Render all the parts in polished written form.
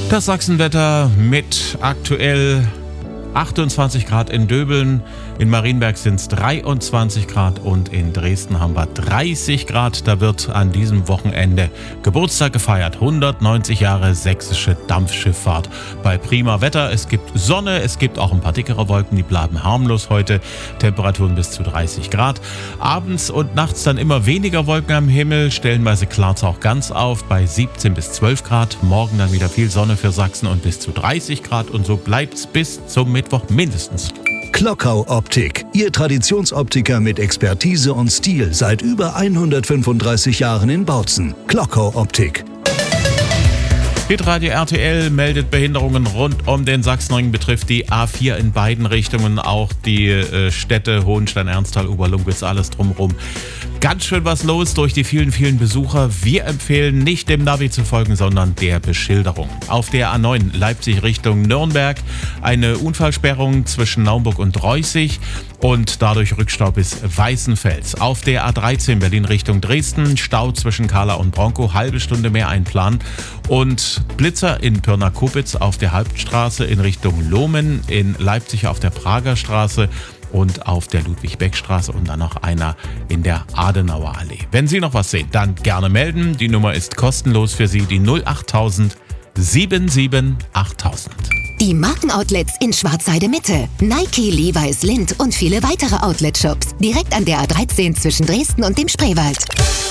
Das Sachsenwetter mit aktuell 28 Grad in Döbeln, in Marienberg sind es 23 Grad und in Dresden haben wir 30 Grad. Da wird an diesem Wochenende Geburtstag gefeiert. 190 Jahre sächsische Dampfschifffahrt. Bei prima Wetter, es gibt Sonne, es gibt auch ein paar dickere Wolken, die bleiben harmlos heute. Temperaturen bis zu 30 Grad. Abends und nachts dann immer weniger Wolken am Himmel, stellenweise klart es auch ganz auf bei 17 bis 12 Grad. Morgen dann wieder viel Sonne für Sachsen und bis zu 30 Grad und so bleibt es bis zum Mittwoch mindestens. Klockau Optik, Ihr Traditionsoptiker mit Expertise und Stil seit über 135 Jahren in Bautzen. Klockau Optik. Hitradio RTL meldet Behinderungen rund um den Sachsenring, betrifft die A4 in beiden Richtungen, auch die Städte Hohenstein, Ernsthal, Oberlumbitz, alles drumherum. Ganz schön was los durch die vielen, vielen Besucher. Wir empfehlen nicht dem Navi zu folgen, sondern der Beschilderung. Auf der A9 Leipzig Richtung Nürnberg eine Unfallsperrung zwischen Naumburg und Reußig und dadurch Rückstau bis Weißenfels. Auf der A13 Berlin Richtung Dresden Stau zwischen Kahla und Bronkow, halbe Stunde mehr einplanen. Und Blitzer in Pirna-Kupitz auf der Hauptstraße in Richtung Lohmen, in Leipzig auf der Prager Straße und auf der Ludwig-Beck-Straße und dann noch einer in der Adenauer Allee. Wenn Sie noch was sehen, dann gerne melden. Die Nummer ist kostenlos für Sie, die 08000 77 8000. Die Markenoutlets in Schwarzheide Mitte. Nike, Levi's, Lindt und viele weitere Outlet-Shops. Direkt an der A13 zwischen Dresden und dem Spreewald.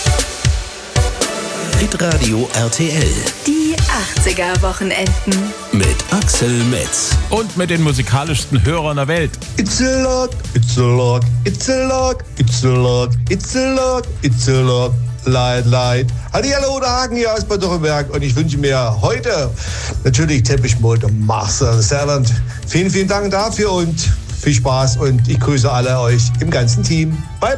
Hitradio RTL. Die 80er-Wochenenden. Mit Axel Metz. Und mit den musikalischsten Hörern der Welt. It's a lot, it's a lot, it's a lot, it's a lot, it's a lot, it's a lot. Leid. Hallihallo, der Hagen hier aus Bad Dürrenberg und ich wünsche mir heute natürlich Teppichmode Master Servant. Vielen, vielen Dank dafür und viel Spaß und ich grüße alle euch im ganzen Team. Bye, bye.